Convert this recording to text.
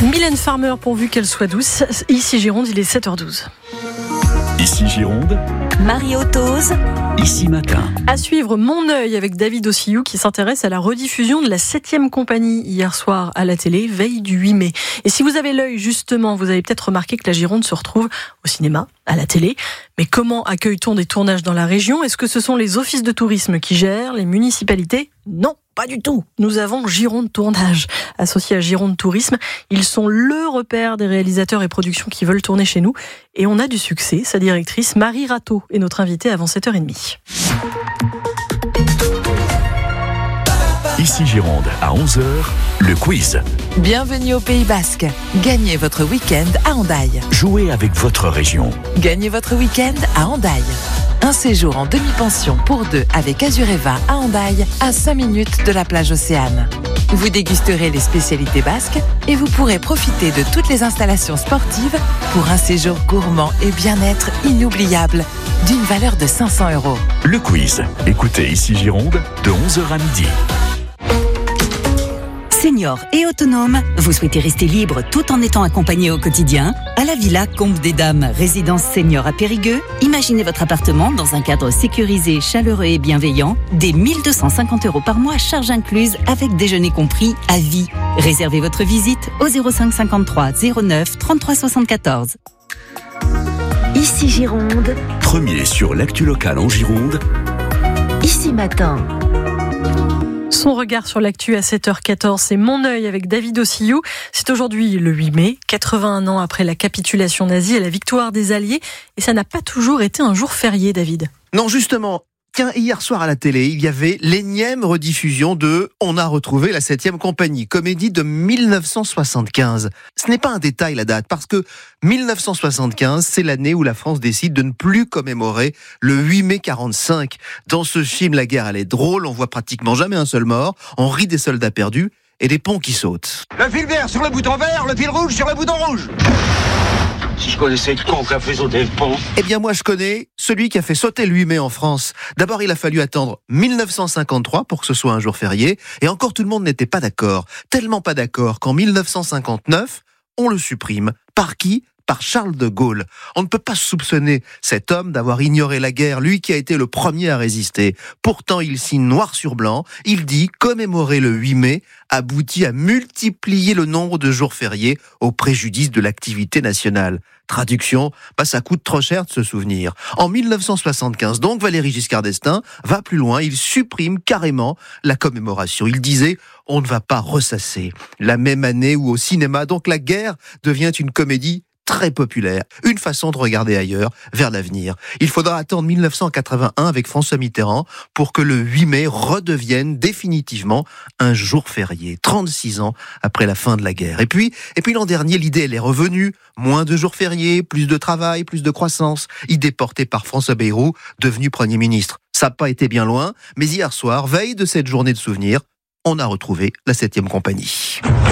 Mylène Farmer, pourvu qu'elle soit douce. Ici Gironde, il est 7h12. Ici Gironde, Marie Autoz. Ici Matin. À suivre Mon œil avec David Ossillou qui s'intéresse à la rediffusion de la 7e compagnie hier soir à la télé, veille du 8 mai. Et si vous avez l'œil justement, vous avez peut-être remarqué que la Gironde se retrouve au cinéma, à la télé. Mais comment accueille-t-on des tournages dans la région ? Est-ce que ce sont les offices de tourisme qui gèrent, les municipalités ? Non, pas du tout. Nous avons Gironde Tournage, associé à Gironde Tourisme. Ils sont le repère des réalisateurs et productions qui veulent tourner chez nous. Et on a du succès. Sa directrice, Marie Rateau, est notre invitée avant 7h30. Ici Gironde, à 11h, le quiz. Bienvenue au Pays Basque. Gagnez votre week-end à Hendaye. Jouez avec votre région. Gagnez votre week-end à Hendaye. Un séjour en demi-pension pour deux avec Azureva à Hendaye, à 5 minutes de la plage Océane. Vous dégusterez les spécialités basques et vous pourrez profiter de toutes les installations sportives pour un séjour gourmand et bien-être inoubliable d'une valeur de 500 €. Le quiz. Écoutez Ici Gironde, de 11h à midi. Senior et autonome, vous souhaitez rester libre tout en étant accompagné au quotidien ? À la Villa Combe des Dames, résidence senior à Périgueux, imaginez votre appartement dans un cadre sécurisé, chaleureux et bienveillant, dès 1 250 € par mois, charges incluses, avec déjeuner compris à vie. Réservez votre visite au 05 53 09 33 74. Ici Gironde, Premier sur l'actu locale en Gironde, Ici Matin. Son regard sur l'actu à 7h14, c'est Mon œil avec David Ossillou. C'est aujourd'hui le 8 mai, 81 ans après la capitulation nazie et la victoire des Alliés. Et ça n'a pas toujours été un jour férié, David. Non, justement. Tiens, hier soir à la télé, il y avait l'énième rediffusion de On a retrouvé la 7e compagnie, comédie de 1975. Ce n'est pas un détail la date, parce que 1975, c'est l'année où la France décide de ne plus commémorer le 8 mai 45. Dans ce film, la guerre, elle est drôle, on voit pratiquement jamais un seul mort, on rit des soldats perdus et des ponts qui sautent. Le fil vert sur le bouton vert, le fil rouge sur le bouton rouge. Si je connaissais le con qui a fait sauter le pont. Eh bien moi je connais celui qui a fait sauter le 8 mai en France. D'abord il a fallu attendre 1953 pour que ce soit un jour férié, et encore tout le monde n'était pas d'accord. Tellement pas d'accord qu'en 1959, on le supprime. Par qui ? Par Charles de Gaulle. On ne peut pas soupçonner cet homme d'avoir ignoré la guerre, lui qui a été le premier à résister. Pourtant, il signe noir sur blanc, il dit commémorer le 8 mai aboutit à multiplier le nombre de jours fériés au préjudice de l'activité nationale. Traduction, ça coûte trop cher de se souvenir. En 1975, donc, Valéry Giscard d'Estaing va plus loin, il supprime carrément la commémoration. Il disait, on ne va pas ressasser. La même année où au cinéma, donc, la guerre devient une comédie très populaire, une façon de regarder ailleurs, vers l'avenir. Il faudra attendre 1981 avec François Mitterrand pour que le 8 mai redevienne définitivement un jour férié, 36 ans après la fin de la guerre. Et puis l'an dernier, l'idée elle est revenue, moins de jours fériés, plus de travail, plus de croissance, idée portée par François Bayrou, devenu Premier ministre. Ça n'a pas été bien loin, mais hier soir, veille de cette journée de souvenir, on a retrouvé la 7e compagnie.